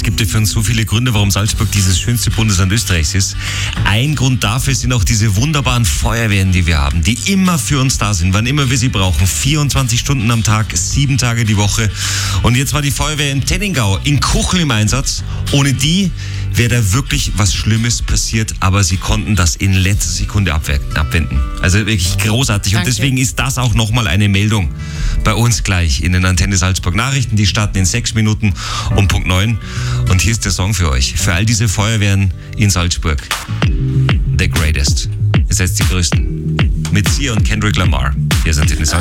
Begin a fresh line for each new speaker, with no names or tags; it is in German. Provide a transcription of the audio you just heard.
Es gibt ja für uns so viele Gründe, warum Salzburg dieses schönste Bundesland Österreichs ist. Ein Grund dafür sind auch diese wunderbaren Feuerwehren, die wir haben, die immer für uns da sind, wann immer wir sie brauchen. 24 Stunden am Tag, 7 Tage die Woche. Und jetzt war die Feuerwehr in Tenningau, in Kuchel im Einsatz. Ohne die wäre da wirklich was Schlimmes passiert, aber sie konnten das in letzter Sekunde abwenden. Also wirklich großartig.
Danke.
Und deswegen ist das auch nochmal eine Meldung bei uns gleich in den Antenne Salzburg Nachrichten. Die starten in 6 Minuten um Punkt 9. Und hier ist der Song für euch. Für all diese Feuerwehren in Salzburg. The Greatest. Ihr seid die Größten. Mit Sia und Kendrick Lamar. Wir sind in Salzburg.